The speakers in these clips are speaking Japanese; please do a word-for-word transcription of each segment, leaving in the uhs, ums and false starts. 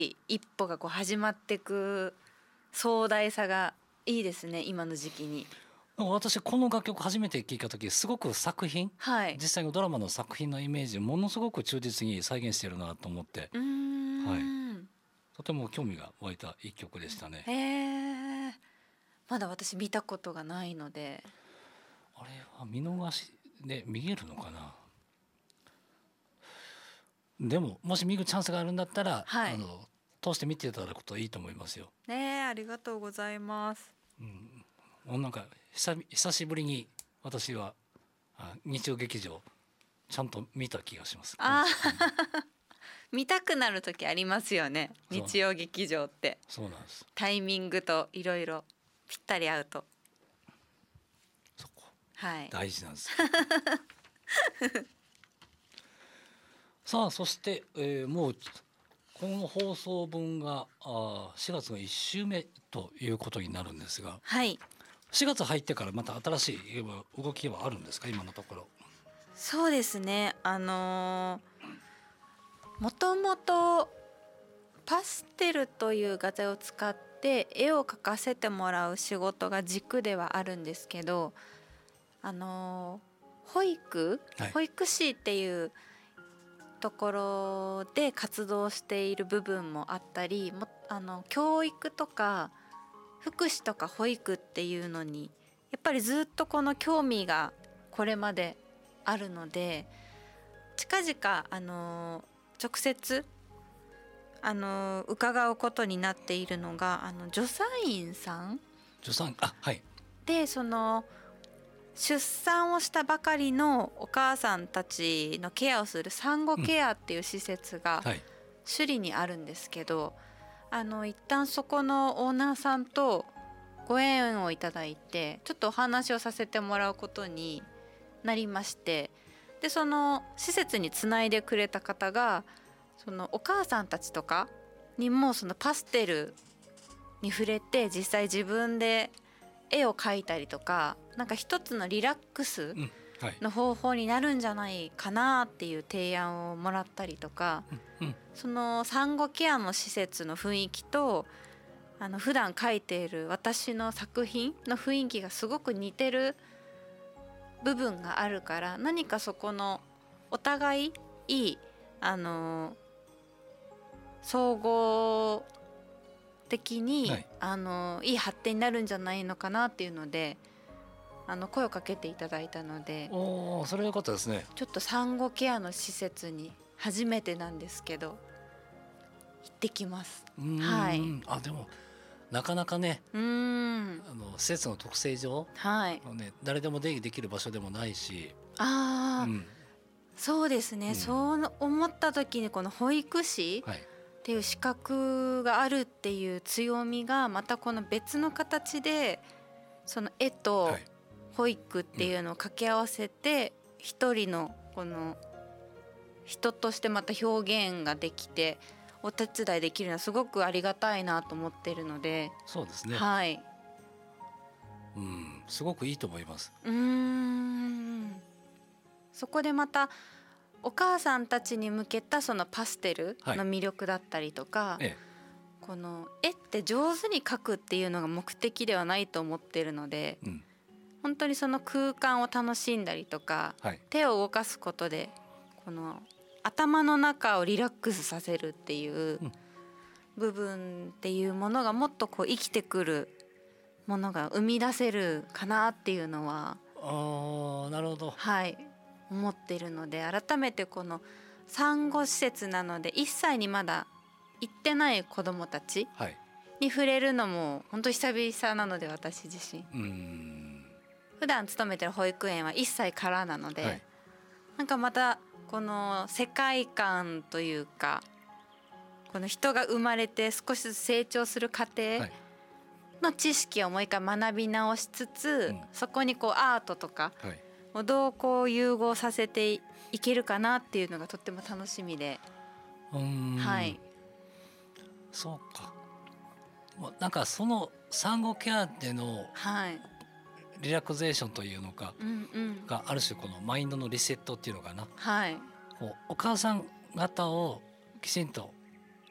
一歩がこう始まっていく壮大さがいいですね、今の時期に。 私この楽曲初めて聴いた時すごく作品、 はい、 実際のドラマの作品のイメージをものすごく忠実に再現してるなと思って、 うーん、 はい、とても興味が湧いた一曲でしたね。 へー、まだ私見たことがないので。 あれは見逃しで見えるのかな。でももし見るチャンスがあるんだったら、はい、あの通して見ていただくといいと思いますよ。 ね、ありがとうございます。 うん、もうなんか 久, 久しぶりに私は日曜劇場ちゃんと見た気がします。 あ、うん、見たくなる時ありますよね、日曜劇場って。 そうなんです。 タイミングといろいろぴったり合うとそこ、 はい、 大事なんですさあそして、えー、もうこの放送分があしがつのいっ週目ということになるんですが、 はい、 しがつ入ってからまた新しい動きはあるんですか、今のところ。 そうですね、あのー、もともとパステルという画材を使って絵を描かせてもらう仕事が軸ではあるんですけど、あのー、保育、はい、保育士っていうところで活動している部分もあったり、もあの教育とか福祉とか保育っていうのにやっぱりずっとこの興味がこれまであるので、近々あの直接あの伺うことになっているのが、あの助産院さん助産あ、はい、 で、その出産をしたばかりのお母さんたちのケアをする産後ケアっていう施設が首里にあるんですけど、うん、はい、あの一旦そこのオーナーさんとご縁をいただいてちょっとお話をさせてもらうことになりまして、でその施設につないでくれた方がそのお母さんたちとかにもそのパステルに触れて実際自分で絵を描いたりとか、なんか一つのリラックスの方法になるんじゃないかなっていう提案をもらったりとか、うんうん、その産後ケアの施設の雰囲気とあの普段描いている私の作品の雰囲気がすごく似てる部分があるから、何かそこのお互いいいあの総合的に、はい、あのいい発展になるんじゃないのかなっていうのであの声をかけていただいたので、 おー、それは良かったですね。 ちょっと産後ケアの施設に初めてなんですけど行ってきます。 うーん、はい、あでもなかなかね、うーんあの施設の特性上、はいね、誰でも出入りできる場所でもないし、 あ、うん、そうですね、うん、そう思った時にこの保育士、はい、っていう資格があるっていう強みがまたこの別の形でその絵と保育っていうのを掛け合わせて一人のこの人としてまた表現ができてお手伝いできるのはすごくありがたいなと思っているので。 そうですね、 はい、 うん、すごくいいと思います。 うーん、そこでまたお母さんたちに向けたそのパステルの魅力だったりとか、はい、ええ、この絵って上手に描くっていうのが目的ではないと思っているので、うん、本当にその空間を楽しんだりとか、はい、手を動かすことでこの頭の中をリラックスさせるっていう部分っていうものがもっとこう生きてくるものが生み出せるかなっていうのは、 あ、なるほど、 はい、思っているので、改めてこの産後施設なのでいっさいにまだ行ってない子どもたちに触れるのも本当久々なので、私自身、うーん、普段勤めてる保育園はいっさいからなので、はい、なんかまたこの世界観というかこの人が生まれて少しずつ成長する過程の知識をもう一回学び直しつつ、うん、そこにこうアートとか、はい、どうこう融合させていけるかなっていうのがとっても楽しみで、 うーん、 はい、 そうか、なんかその産後ケアでのリラクゼーションというのか、うんうん、がある種このマインドのリセットっていうのかな、はい、こうお母さん方をきちんと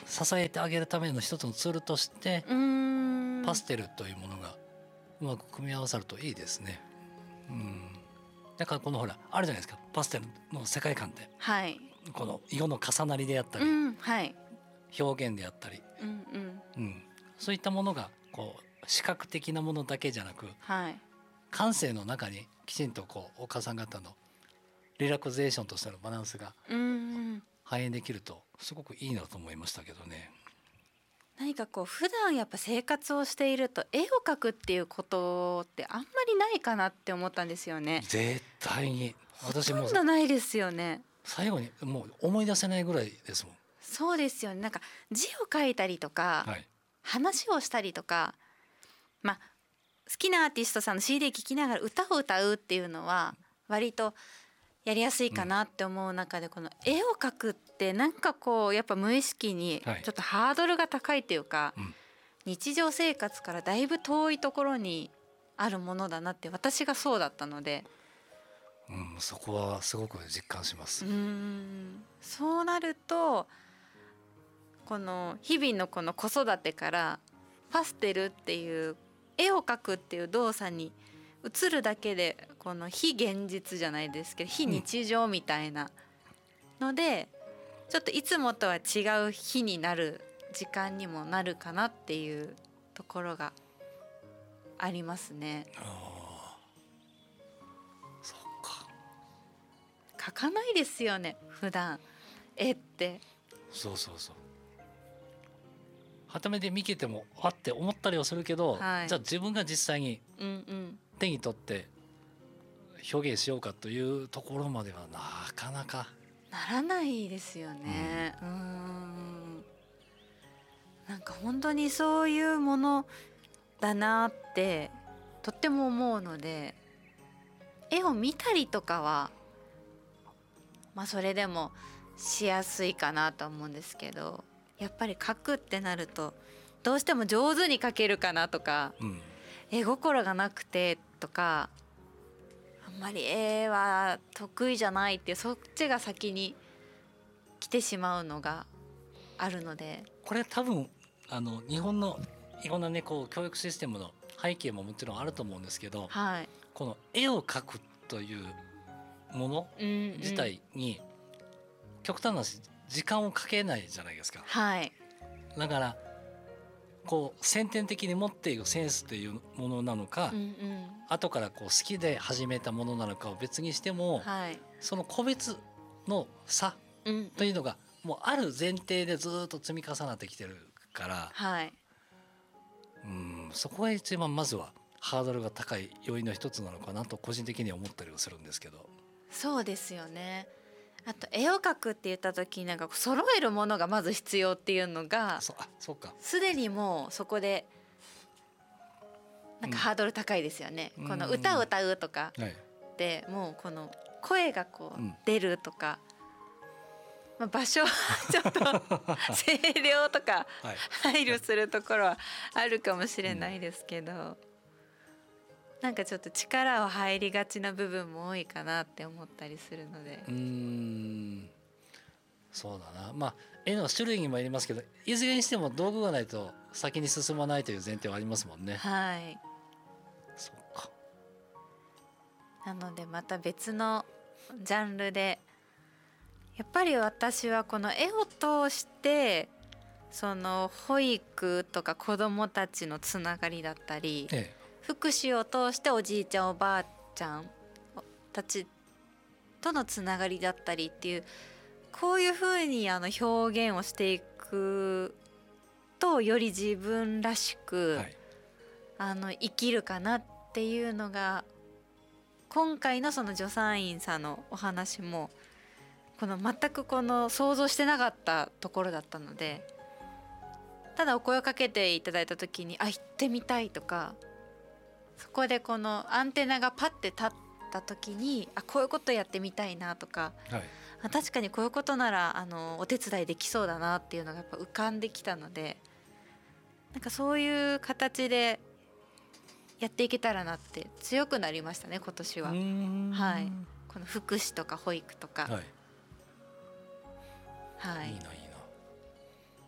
支えてあげるための一つのツールとしてパステルというものがうまく組み合わさるといいですね。うん、だからこのほらあるじゃないですか、パステルの世界観で、はい、この色の重なりであったり、うんはい、表現であったり、うんうんうん、そういったものがこう視覚的なものだけじゃなく、はい、感性の中にきちんとこうお母さん方のリラクゼーションとしてのバランスが反映できるとすごくいいなと思いましたけどね。 何かこう普段やっぱ生活をしていると絵を描くっていうことってあんまりないかなって思ったんですよね。 絶対に私もほとんどないですよね。 最後にもう思い出せないぐらいですもん。 そうですよね。なんか字を書いたりとか、はい、話をしたりとか、まあ好きなアーティストさんの シーディー 聴きながら歌を歌うっていうのは割とやりやすいかなって思う中で、この絵を描くってなんかこうやっぱ無意識にちょっとハードルが高いというか、はい、日常生活からだいぶ遠いところにあるものだなって私がそうだったので、 うん、そこはすごく実感します。 うーん、そうなるとこの日々のこの子育てからパステルっていう絵を描くっていう動作に映るだけでこの非現実じゃないですけど非日常みたいなので、うん、ちょっといつもとは違う日になる時間にもなるかなっていうところがありますね。あ、 そっか。 描かないですよね普段絵って。 そうそうそう。はためで見ててもあって思ったりはするけど、はい、じゃあ自分が実際に手に取って表現しようかというところまではなかなかならないですよね。うん、うーん、なんか本当にそういうものだなってとっても思うので、絵を見たりとかはまあそれでもしやすいかなと思うんですけど、やっぱり描くってなるとどうしても上手に描けるかなとか、うん、絵心がなくてとかあんまり絵は得意じゃないっていうそっちが先に来てしまうのがあるので、 これ多分あの日本のいろんなねこう教育システムの背景ももちろんあると思うんですけど、はい、この絵を描くというもの自体に極端な話時間をかけないじゃないですか。はい、だからこう先天的に持っているセンスというものなのか、うんうん、後からこう好きで始めたものなのかを別にしても、はい、その個別の差というのがもうある前提でずっと積み重なってきてるから、はい、うん、そこが一番まずはハードルが高い要因の一つなのかなと個人的には思ったりはするんですけど。 そうですよね。あと絵を描くって言った時になんか揃えるものがまず必要っていうのがすでにもうそこでなんかハードル高いですよね、うん、この歌を歌うとかでもうこの声がこう出るとか、うん、まあ、場所はちょっと声量とか配慮するところはあるかもしれないですけど、うん、なんかちょっと力を入りがちな部分も多いかなって思ったりするので。 うーん、そうだな。まあ絵の種類にもよりますけど、いずれにしても道具がないと先に進まないという前提はありますもんね。 はい。 そっか。 なのでまた別のジャンルでやっぱり私はこの絵を通してその保育とか子どもたちのつながりだったり、ええ、福祉を通しておじいちゃんおばあちゃんたちとのつながりだったりっていう、こういうふうにあの表現をしていくとより自分らしく、はい、あの生きるかなっていうのが今回のその助産院さんのお話もこの全くこの想像してなかったところだったので、ただお声をかけていただいた時にあ行ってみたいとか、そこでこのアンテナがパッて立った時にあこういうことやってみたいなとか、はい、あ確かにこういうことならあのお手伝いできそうだなっていうのがやっぱ浮かんできたので、なんかそういう形でやっていけたらなって強くなりましたね今年は。はい、この福祉とか保育とか、はい、はい、いいないい